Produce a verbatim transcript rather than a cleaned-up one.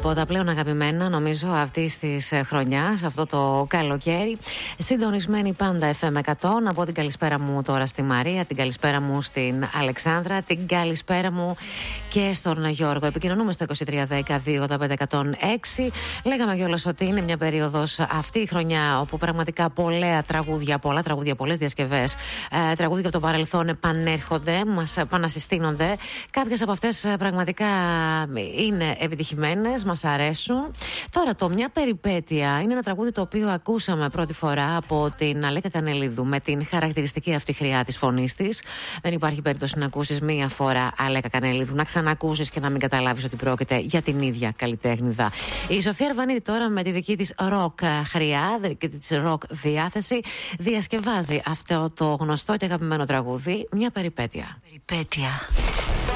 από τα πλέον αγαπημένα, νομίζω, αυτή τη χρονιά, αυτό το καλοκαίρι. Συντονισμένη πάντα εφ εμ εκατό. Να πω την καλησπέρα μου τώρα στη Μαρία, την καλησπέρα μου στην Αλεξάνδρα, την καλησπέρα μου και στον Γιώργο. Επικοινωνούμε στο είκοσι τρία δέκα δύο ογδόντα πέντε εκατόν έξι. Λέγαμε κιόλας ότι είναι μια περίοδος αυτή η χρονιά όπου πραγματικά πολλά τραγούδια, πολλά τραγούδια, πολλές διασκευές, ε, τραγούδια από το παρελθόν επανέρχονται, μας επανασυστήνονται. Κάποιες από αυτές πραγματικά είναι επιτυχημένες, μας αρέσουν. Τώρα το «Μια περιπέτεια» είναι ένα τραγούδι το οποίο ακούσαμε πρώτη φορά από την Αλέκα Κανελίδου με την χαρακτηριστική αυτή χρειά της φωνής της. Δεν υπάρχει περίπτωση να ακούσεις μία φορά Αλέκα Κανελίδου, να ξανακούσεις και να μην καταλάβεις ότι πρόκειται για την ίδια καλλιτέχνηδα. Η Σοφία Αρβανίτη τώρα με τη δική της ροκ χρειά, δική της ροκ διάθεση, διασκευάζει αυτό το γνωστό και αγαπημένο τραγούδι «Μια περιπέτεια». Περιπέτεια.